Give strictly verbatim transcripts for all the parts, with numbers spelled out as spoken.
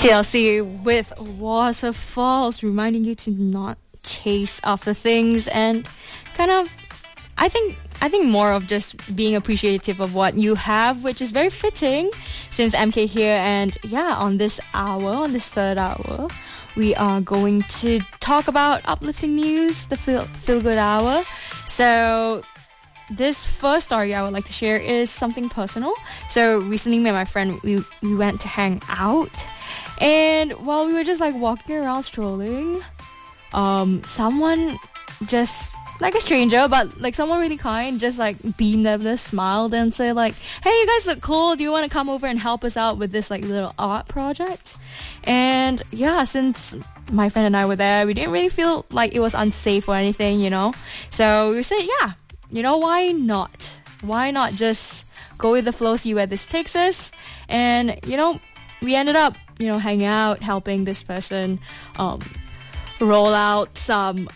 T L C with Waterfalls, reminding you to not chase after things and kind of, I think, I think more of just being appreciative of what you have, which is very fitting since M K here. And yeah, on this hour, on this third hour, we are going to talk about uplifting news, the feel, feel good hour. So this first story I would like to share is something personal. So recently me and my friend, we, we went to hang out. And while we were just like walking around strolling, um, someone just, like a stranger, but like someone really kind, just like beamed at us, smiled and said like, hey, you guys look cool. Do you want to come over and help us out with this like little art project? And yeah, since my friend and I were there, we didn't really feel like it was unsafe or anything, you know? So we said, yeah, you know, why not? Why not just go with the flow, see where this takes us? And, you know, we ended up, you know, hanging out, helping this person um, roll out some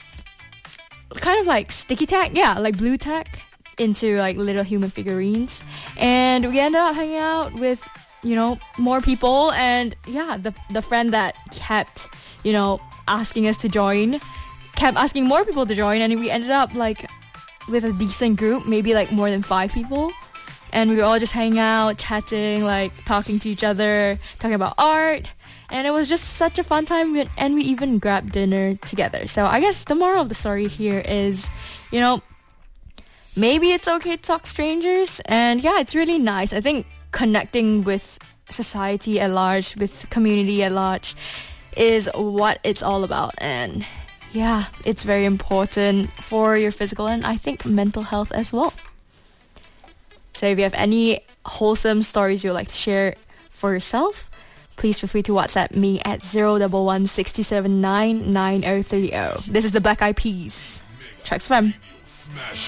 kind of like sticky tack, yeah, like blue tack into like little human figurines. And we ended up hanging out with, you know, more people. And yeah, the the friend that kept, you know, asking us to join, kept asking more people to join. And we ended up like with a decent group, maybe like more than five people. And we were all just hanging out, chatting, like talking to each other, talking about art. And it was just such a fun time, and we even grabbed dinner together. So I guess the moral of the story here is, you know, maybe it's okay to talk to strangers. And yeah, it's really nice. I think connecting with society at large, with community at large, is what it's all about. And yeah, it's very important for your physical and I think mental health as well. So if you have any wholesome stories you'd like to share for yourself, please feel free to WhatsApp me at zero one one six seven nine nine zero three zero. This is the Black Eyed Peas. Tracks F M.